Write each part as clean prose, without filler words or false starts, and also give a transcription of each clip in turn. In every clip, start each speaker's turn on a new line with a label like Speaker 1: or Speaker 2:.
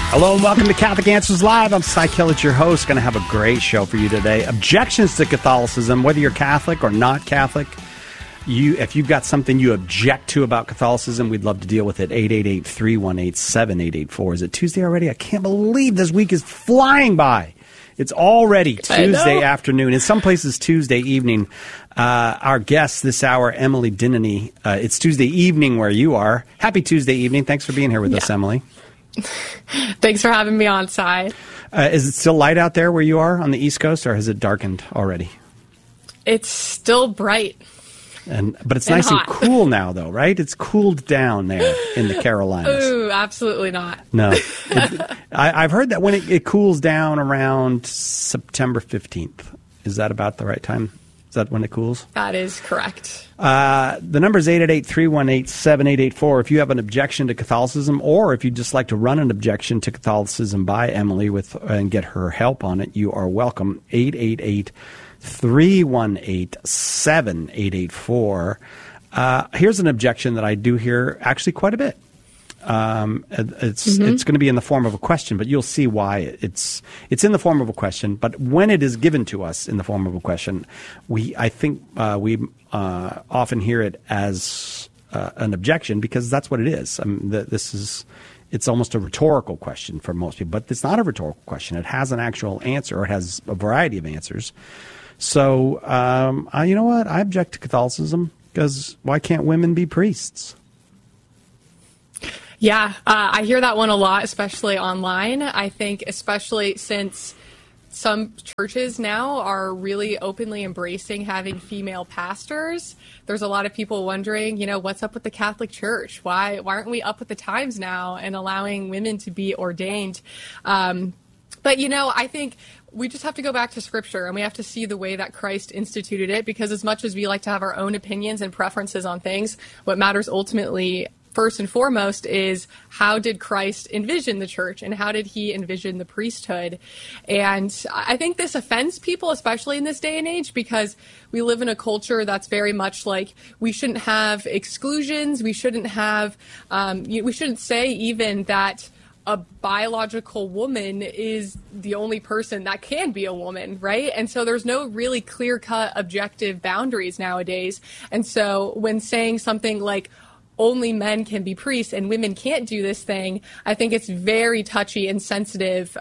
Speaker 1: Hello and welcome to Catholic Answers Live. I'm Cy Kellett, your host. Going to have a great show for you today. Objections to Catholicism, whether you're Catholic or not Catholic. If you've got something you object to about Catholicism, we'd love to deal with it. 888-318-7884. Is it Tuesday already? I can't believe this week is flying by. It's already Tuesday afternoon. In some places, Tuesday evening. Our guest this hour, Emily Denneny. It's Tuesday evening where you are. Happy Tuesday evening. Thanks for being here with us, Emily.
Speaker 2: Thanks for having me on, Cy.
Speaker 1: Is it still light out there where you are on the East Coast, or has it darkened already?
Speaker 2: It's still bright.
Speaker 1: But it's nice
Speaker 2: hot.
Speaker 1: And cool now, though, right? It's cooled down there in the Carolinas.
Speaker 2: Ooh, absolutely not.
Speaker 1: No. I've heard that when it cools down around September 15th. Is that about the right time? Is that when it cools?
Speaker 2: That is correct.
Speaker 1: The number is 888-318-7884. If you have an objection to Catholicism, or if you'd just like to run an objection to Catholicism by Emily and get her help on it, you are welcome. 888-318-7884. Here's an objection that I do hear actually quite a bit. It's going to be in the form of a question, but you'll see why it's in the form of a question. But when it is given to us in the form of a question, I think we often hear it as an objection, because that's what it is. It's almost a rhetorical question for most people, but it's not a rhetorical question. It has an actual answer, or it has a variety of answers. So, you know what? I object to Catholicism because why can't women be priests?
Speaker 2: Yeah, I hear that one a lot, especially online. I think especially since some churches now are really openly embracing having female pastors. There's a lot of people wondering, what's up with the Catholic Church? Why aren't we up with the times now and allowing women to be ordained? But, I think we just have to go back to Scripture, and we have to see the way that Christ instituted it, because as much as we like to have our own opinions and preferences on things, what matters ultimately, first and foremost, is how did Christ envision the church, and how did he envision the priesthood? And I think this offends people, especially in this day and age, because we live in a culture that's very much like we shouldn't have exclusions. We shouldn't have, we shouldn't say even that a biological woman is the only person that can be a woman, right? And so there's no really clear-cut objective boundaries nowadays. And so when saying something like only men can be priests and women can't do this thing, I think it's very touchy and sensitive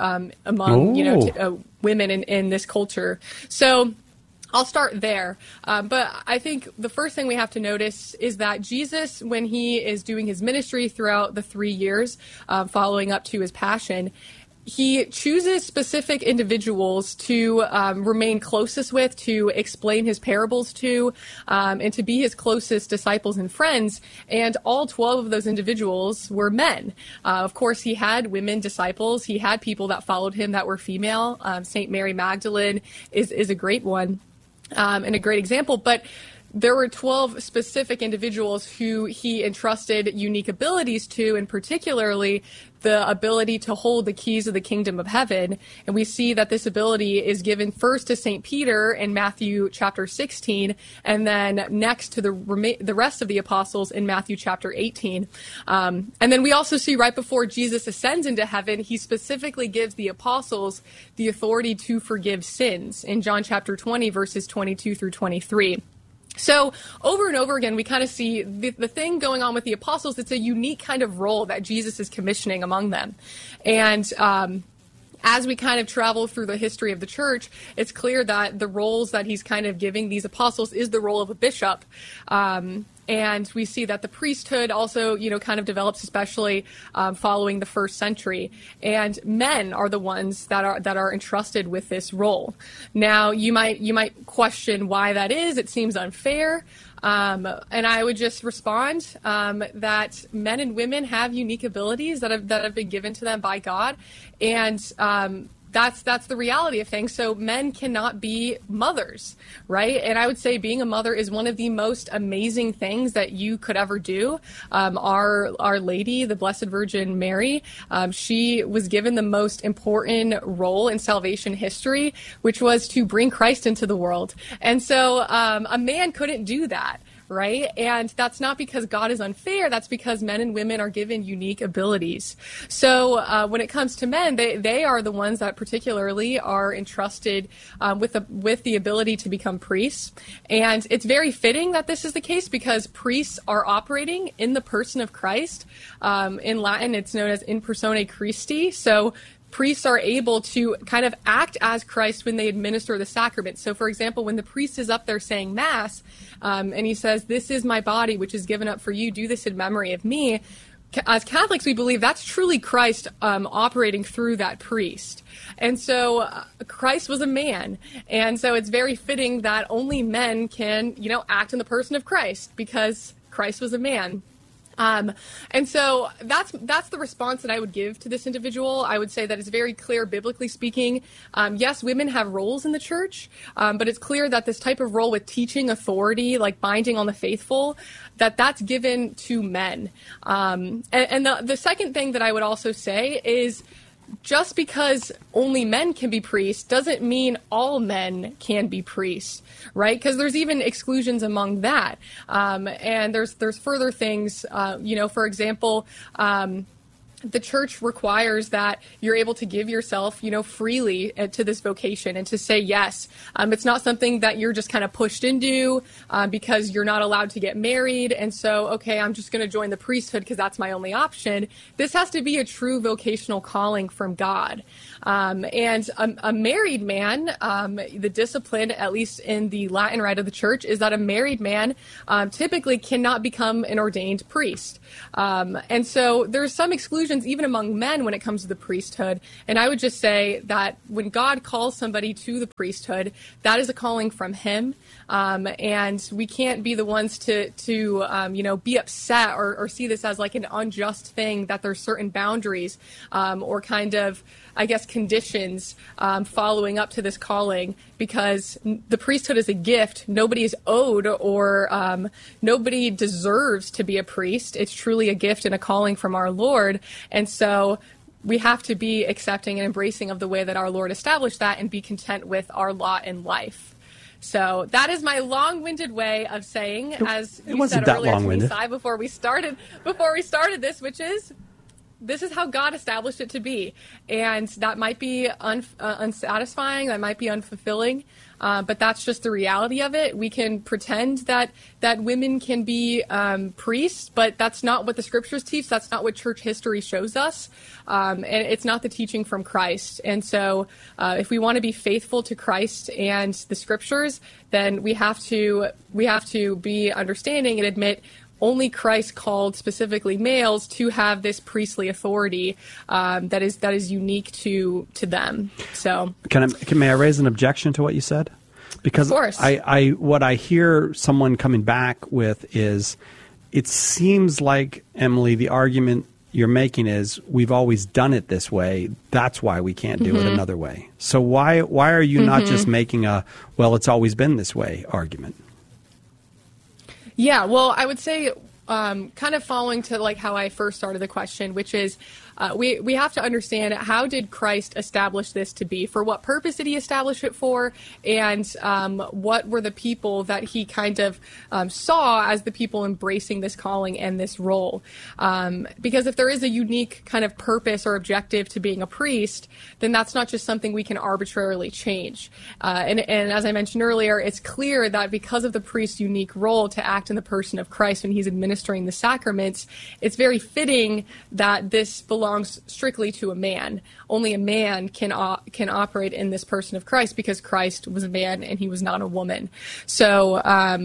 Speaker 2: among women in this culture. So I'll start there. But I think the first thing we have to notice is that Jesus, when he is doing his ministry throughout the 3 years following up to his passion, he chooses specific individuals to remain closest with, to explain his parables to, and to be his closest disciples and friends. And all 12 of those individuals were men. Of course, he had women disciples. He had people that followed him that were female. St. Mary Magdalene is a great one. And a great example, but there were 12 specific individuals who he entrusted unique abilities to, and particularly the ability to hold the keys of the kingdom of heaven. And we see that this ability is given first to St. Peter in Matthew chapter 16, and then next to the rest of the apostles in Matthew chapter 18. And then we also see right before Jesus ascends into heaven, he specifically gives the apostles the authority to forgive sins in John chapter 20, verses 22 through 23. So over and over again, we kind of see the thing going on with the apostles. It's a unique kind of role that Jesus is commissioning among them. And as we kind of travel through the history of the church, it's clear that the roles that he's kind of giving these apostles is the role of a bishop. And we see that the priesthood also, kind of develops, especially following the first century. And men are the ones that are entrusted with this role. Now, you might question why that is. It seems unfair. And I would just respond that men and women have unique abilities that have been given to them by God, and that's the reality of things. So men cannot be mothers, right? And I would say being a mother is one of the most amazing things that you could ever do. Our Lady, the Blessed Virgin Mary, she was given the most important role in salvation history, which was to bring Christ into the world. And so a man couldn't do that, right? And that's not because God is unfair. That's because men and women are given unique abilities. So when it comes to men, they are the ones that particularly are entrusted with the ability to become priests. And it's very fitting that this is the case because priests are operating in the person of Christ. In Latin, it's known as in persona Christi. So priests are able to kind of act as Christ when they administer the sacrament. So, for example, when the priest is up there saying Mass, and he says, "This is my body, which is given up for you. Do this in memory of me." As Catholics, we believe that's truly Christ operating through that priest. And so Christ was a man. And so it's very fitting that only men can, act in the person of Christ because Christ was a man. And so that's the response that I would give to this individual. I would say that it's very clear, biblically speaking. Yes, women have roles in the church, but it's clear that this type of role with teaching authority, like binding on the faithful, that's given to men. And the second thing that I would also say is, just because only men can be priests doesn't mean all men can be priests, right? Because there's even exclusions among that. And there's further things, for example, the church requires that you're able to give yourself, freely to this vocation and to say yes. It's not something that you're just kind of pushed into because you're not allowed to get married. And so, okay, I'm just going to join the priesthood because that's my only option. This has to be a true vocational calling from God. And a married man, the discipline, at least in the Latin rite of the church, is that a married man typically cannot become an ordained priest. And so there's some exclusions even among men when it comes to the priesthood. And I would just say that when God calls somebody to the priesthood, that is a calling from him. And we can't be the ones to be upset or see this as like an unjust thing, that there's certain boundaries or kind of, I guess, conditions following up to this calling, because the priesthood is a gift. Nobody is owed or nobody deserves to be a priest. It's truly a gift and a calling from our Lord. And so we have to be accepting and embracing of the way that our Lord established that and be content with our lot in life. So that is my long-winded way of saying, as you said earlier to me, Si, before we started this, which is, this is how God established it to be. And that might be unsatisfying, that might be unfulfilling, but that's just the reality of it. We can pretend that women can be priests, but that's not what the scriptures teach. That's not what church history shows us. And it's not the teaching from Christ. And so if we want to be faithful to Christ and the scriptures, then we have to be understanding and admit only Christ called specifically males to have this priestly authority that is unique to them. So,
Speaker 1: may I raise an objection to what you said? Because
Speaker 2: of course.
Speaker 1: What I hear someone coming back with is, it seems like, Emily, the argument you're making is, we've always done it this way. That's why we can't do it another way. So why are you not just making a, well, it's always been this way argument?
Speaker 2: Yeah, well, I would say kind of following to like how I first started the question, which is we have to understand, how did Christ establish this to be? For what purpose did he establish it for? And what were the people that he kind of saw as the people embracing this calling and this role? Because if there is a unique kind of purpose or objective to being a priest, then that's not just something we can arbitrarily change. And as I mentioned earlier, it's clear that because of the priest's unique role to act in the person of Christ when he's administering the sacraments, it's very fitting that this belongs strictly to a man. Only a man can operate in this person of Christ, because Christ was a man and he was not a woman. So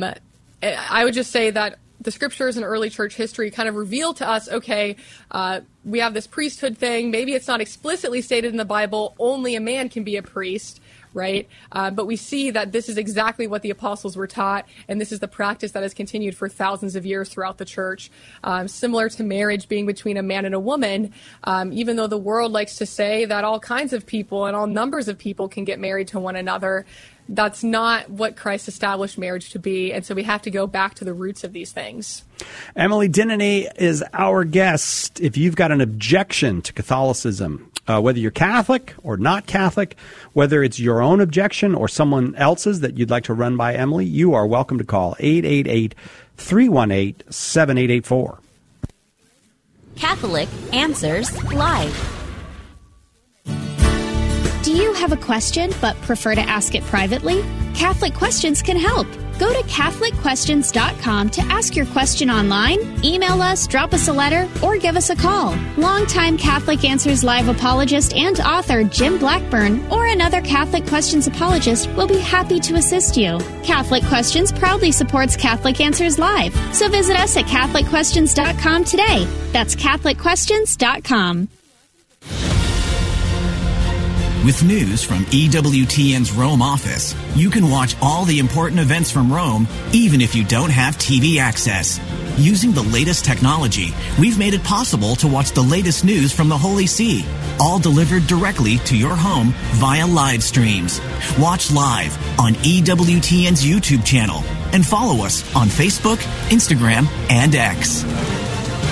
Speaker 2: I would just say that the scriptures and early church history kind of reveal to us, okay, we have this priesthood thing. Maybe it's not explicitly stated in the Bible, only a man can be a priest, right? But we see that this is exactly what the apostles were taught, and this is the practice that has continued for thousands of years throughout the church. Similar to marriage being between a man and a woman, even though the world likes to say that all kinds of people and all numbers of people can get married to one another, that's not what Christ established marriage to be. And so we have to go back to the roots of these things.
Speaker 1: Emily Dinany is our guest. If you've got an objection to Catholicism, Whether you're Catholic or not Catholic, whether it's your own objection or someone else's that you'd like to run by Emily, you are welcome to call 888-318-7884.
Speaker 3: Catholic Answers Live.
Speaker 4: Do you have a question but prefer to ask it privately? Catholic Questions can help. Go to CatholicQuestions.com to ask your question online, email us, drop us a letter, or give us a call. Longtime Catholic Answers Live apologist and author Jim Blackburn or another Catholic Questions apologist will be happy to assist you. Catholic Questions proudly supports Catholic Answers Live, so visit us at CatholicQuestions.com today. That's CatholicQuestions.com.
Speaker 5: With news from EWTN's Rome office, you can watch all the important events from Rome, even if you don't have TV access. Using the latest technology, we've made it possible to watch the latest news from the Holy See, all delivered directly to your home via live streams. Watch live on EWTN's YouTube channel and follow us on Facebook, Instagram, and X.